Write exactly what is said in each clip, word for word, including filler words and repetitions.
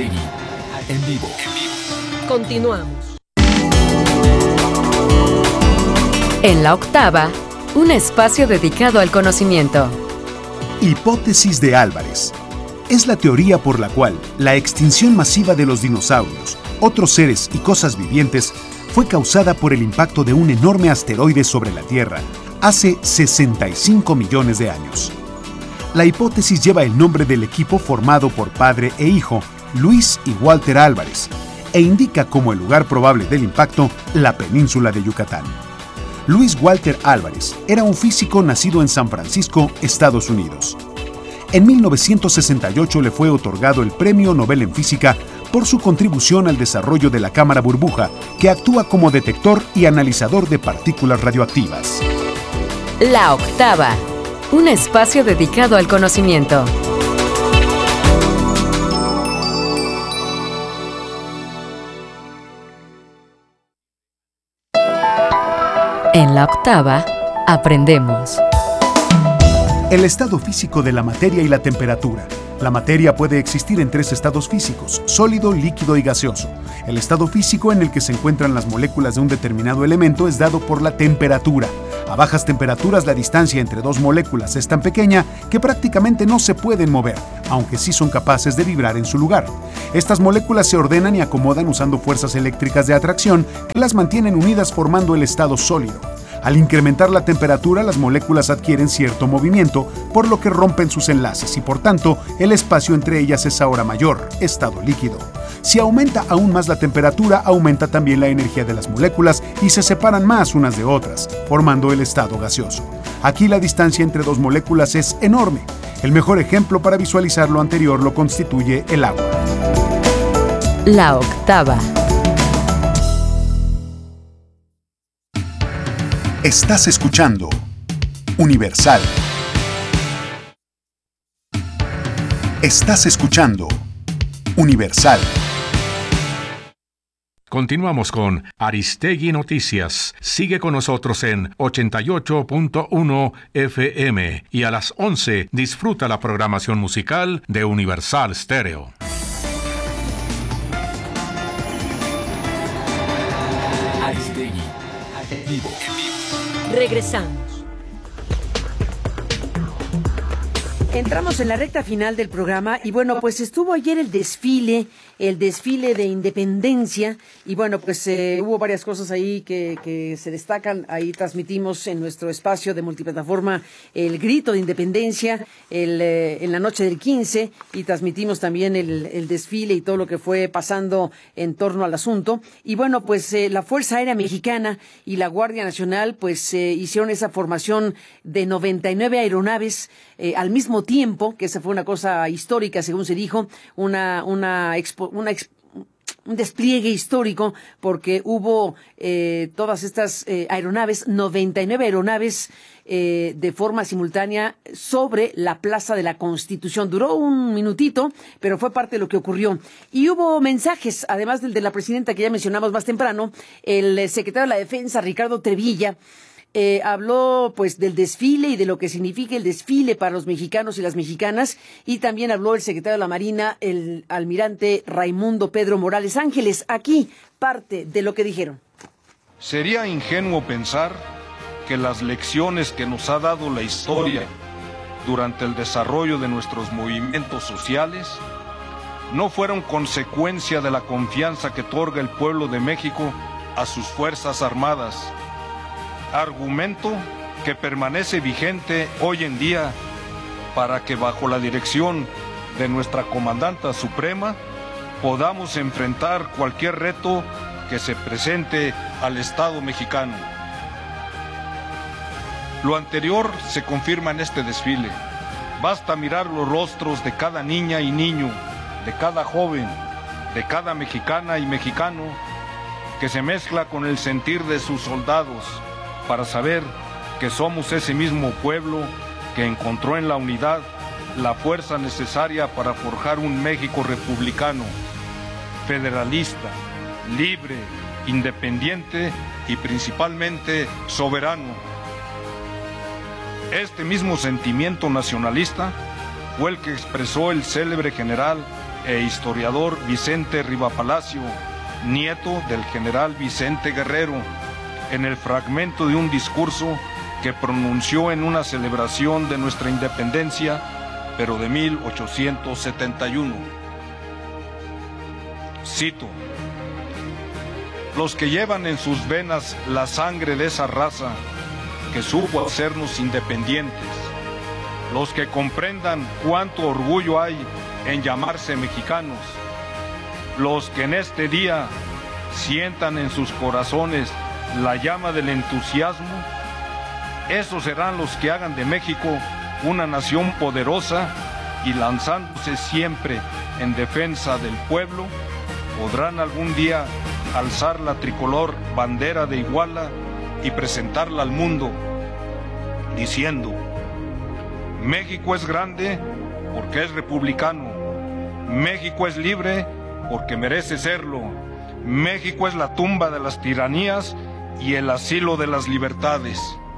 Aristegui, en vivo. Continuamos. En la octava, un espacio dedicado al conocimiento. Hipótesis de Álvarez. Es la teoría por la cual la extinción masiva de los dinosaurios, otros seres y cosas vivientes fue causada por el impacto de un enorme asteroide sobre la Tierra hace sesenta y cinco millones de años. La hipótesis lleva el nombre del equipo formado por padre e hijo, Luis y Walter Álvarez, e indica como el lugar probable del impacto la península de Yucatán. Luis Walter Álvarez era un físico nacido en San Francisco, Estados Unidos. En mil novecientos sesenta y ocho le fue otorgado el Premio Nobel en Física por su contribución al desarrollo de la cámara burbuja, que actúa como detector y analizador de partículas radioactivas. La octava, un espacio dedicado al conocimiento. En la octava, aprendemos. El estado físico de la materia y la temperatura. La materia puede existir en tres estados físicos: sólido, líquido y gaseoso. El estado físico en el que se encuentran las moléculas de un determinado elemento es dado por la temperatura. A bajas temperaturas, la distancia entre dos moléculas es tan pequeña que prácticamente no se pueden mover, aunque sí son capaces de vibrar en su lugar. Estas moléculas se ordenan y acomodan usando fuerzas eléctricas de atracción que las mantienen unidas formando el estado sólido. Al incrementar la temperatura, las moléculas adquieren cierto movimiento, por lo que rompen sus enlaces y por tanto el espacio entre ellas es ahora mayor, estado líquido. Si aumenta aún más la temperatura, aumenta también la energía de las moléculas y se separan más unas de otras, formando el estado gaseoso. Aquí la distancia entre dos moléculas es enorme. El mejor ejemplo para visualizar lo anterior lo constituye el agua. La octava. Estás escuchando Universal. Estás escuchando Universal. Continuamos con Aristegui Noticias. Sigue con nosotros en ochenta y ocho punto uno F M y a las once disfruta la programación musical de Universal Stereo. Aristegui, en vivo. Regresamos. Entramos en la recta final del programa y bueno, pues estuvo ayer el desfile, el desfile de independencia y bueno, pues eh, hubo varias cosas ahí que, que se destacan. Ahí transmitimos en nuestro espacio de multiplataforma el grito de independencia el, eh, en la noche del quince y transmitimos también el, el desfile y todo lo que fue pasando en torno al asunto. Y bueno, pues eh, la Fuerza Aérea Mexicana y la Guardia Nacional pues eh, hicieron esa formación de noventa y nueve aeronaves eh, al mismo tiempo, que esa fue una cosa histórica, según se dijo, una una expo, una expo, un despliegue histórico, porque hubo eh, todas estas eh, aeronaves, noventa y nueve aeronaves eh, de forma simultánea sobre la Plaza de la Constitución. Duró un minutito, pero fue parte de lo que ocurrió. Y hubo mensajes, además del de la presidenta que ya mencionamos más temprano, el secretario de la Defensa, Ricardo Trevilla, Eh, habló pues del desfile y de lo que significa el desfile para los mexicanos y las mexicanas, y también habló el secretario de la Marina, el almirante Raimundo Pedro Morales Ángeles. Aquí parte de lo que dijeron. Sería ingenuo pensar que las lecciones que nos ha dado la historia durante el desarrollo de nuestros movimientos sociales no fueron consecuencia de la confianza que otorga el pueblo de México a sus Fuerzas Armadas, argumento que permanece vigente hoy en día para que bajo la dirección de nuestra Comandanta Suprema podamos enfrentar cualquier reto que se presente al Estado mexicano. Lo anterior se confirma en este desfile. Basta mirar los rostros de cada niña y niño, de cada joven, de cada mexicana y mexicano, que se mezcla con el sentir de sus soldados, para saber que somos ese mismo pueblo que encontró en la unidad la fuerza necesaria para forjar un México republicano, federalista, libre, independiente y principalmente soberano. Este mismo sentimiento nacionalista fue el que expresó el célebre general e historiador Vicente Rivapalacio, nieto del general Vicente Guerrero, en el fragmento de un discurso que pronunció en una celebración de nuestra independencia, pero de mil ochocientos setenta y uno. Cito: los que llevan en sus venas la sangre de esa raza que supo hacernos independientes, los que comprendan cuánto orgullo hay en llamarse mexicanos, los que en este día sientan en sus corazones la llama del entusiasmo, esos serán los que hagan de México una nación poderosa y, lanzándose siempre en defensa del pueblo, podrán algún día alzar la tricolor bandera de Iguala y presentarla al mundo, diciendo: México es grande porque es republicano, México es libre porque merece serlo, México es la tumba de las tiranías y el asilo de las libertades.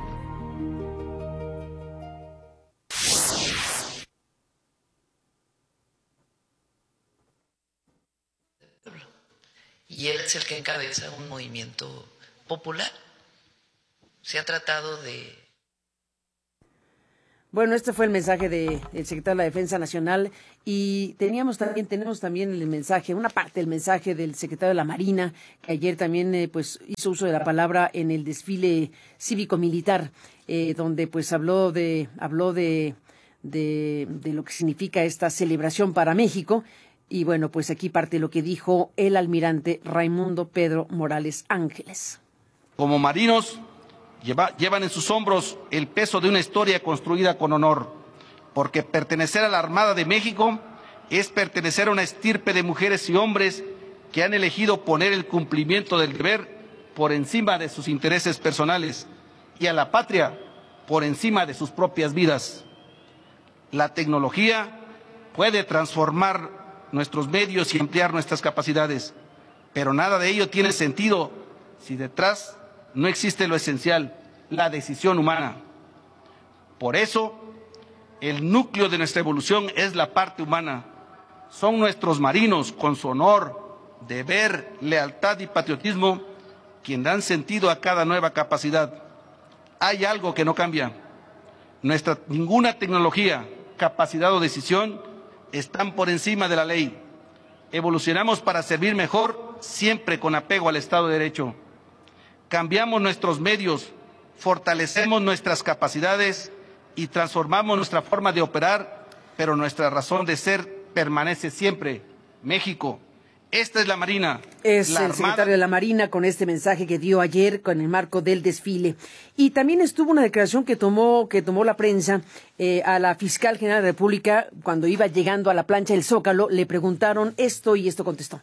Y él es el que encabeza un movimiento popular. Se ha tratado de... Bueno, este fue el mensaje del secretario de la Defensa Nacional, y teníamos también, tenemos también el mensaje, una parte del mensaje del secretario de la Marina, que ayer también eh, pues hizo uso de la palabra en el desfile cívico-militar, eh, donde pues habló de, habló de, de, de lo que significa esta celebración para México. Y bueno, pues aquí parte lo que dijo el almirante Raimundo Pedro Morales Ángeles. Como marinos, lleva, llevan en sus hombros el peso de una historia construida con honor, porque pertenecer a la Armada de México es pertenecer a una estirpe de mujeres y hombres que han elegido poner el cumplimiento del deber por encima de sus intereses personales y a la patria por encima de sus propias vidas. La tecnología puede transformar nuestros medios y ampliar nuestras capacidades, pero nada de ello tiene sentido si detrás no existe lo esencial, la decisión humana. Por eso, el núcleo de nuestra evolución es la parte humana. Son nuestros marinos, con su honor, deber, lealtad y patriotismo, quien dan sentido a cada nueva capacidad. Hay algo que no cambia. Nuestra, ninguna tecnología, capacidad o decisión están por encima de la ley. Evolucionamos para servir mejor, siempre con apego al Estado de Derecho. Cambiamos nuestros medios, fortalecemos nuestras capacidades y transformamos nuestra forma de operar, pero nuestra razón de ser permanece siempre: México. Esta es la Marina. Es la el Armada... secretario de la Marina con este mensaje que dio ayer con el marco del desfile. Y también estuvo una declaración que tomó que tomó la prensa eh, a la fiscal general de la República cuando iba llegando a la plancha del Zócalo. Le preguntaron esto y esto contestó.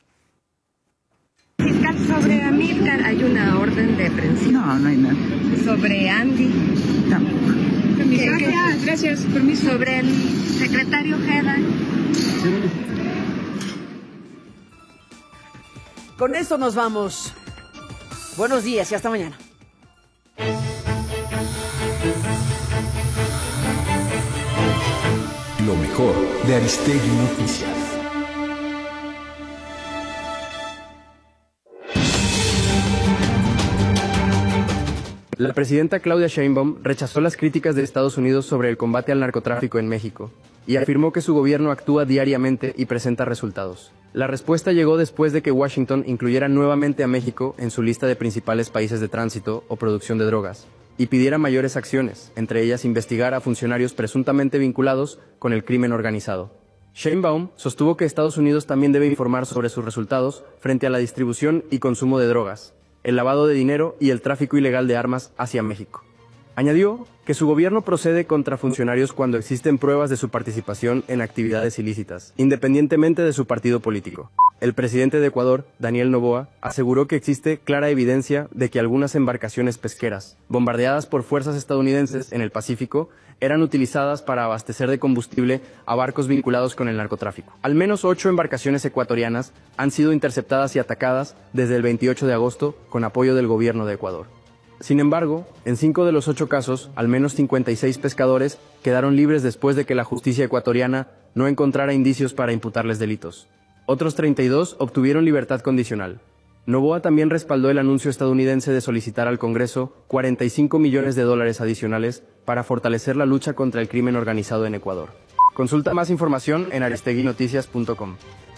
Fiscal, sobre Amílcar hay una orden de aprehensión. No, no hay nada. Sobre Andy. Tampoco. Permiso. Gracias, gracias, permiso. Sobre el secretario Ojeda. Con esto nos vamos. Buenos días y hasta mañana. Lo mejor de Aristegui Noticias. La presidenta Claudia Sheinbaum rechazó las críticas de Estados Unidos sobre el combate al narcotráfico en México y afirmó que su gobierno actúa diariamente y presenta resultados. La respuesta llegó después de que Washington incluyera nuevamente a México en su lista de principales países de tránsito o producción de drogas y pidiera mayores acciones, entre ellas investigar a funcionarios presuntamente vinculados con el crimen organizado. Sheinbaum sostuvo que Estados Unidos también debe informar sobre sus resultados frente a la distribución y consumo de drogas, el lavado de dinero y el tráfico ilegal de armas hacia México. Añadió que su gobierno procede contra funcionarios cuando existen pruebas de su participación en actividades ilícitas, independientemente de su partido político. El presidente de Ecuador, Daniel Noboa, aseguró que existe clara evidencia de que algunas embarcaciones pesqueras, bombardeadas por fuerzas estadounidenses en el Pacífico, eran utilizadas para abastecer de combustible a barcos vinculados con el narcotráfico. Al menos ocho embarcaciones ecuatorianas han sido interceptadas y atacadas desde el veintiocho de agosto con apoyo del gobierno de Ecuador. Sin embargo, en cinco de los ocho casos, al menos cincuenta y seis pescadores quedaron libres después de que la justicia ecuatoriana no encontrara indicios para imputarles delitos. Otros treinta y dos obtuvieron libertad condicional. Noboa también respaldó el anuncio estadounidense de solicitar al Congreso cuarenta y cinco millones de dólares adicionales para fortalecer la lucha contra el crimen organizado en Ecuador. Consulta más información en aristegui noticias punto com.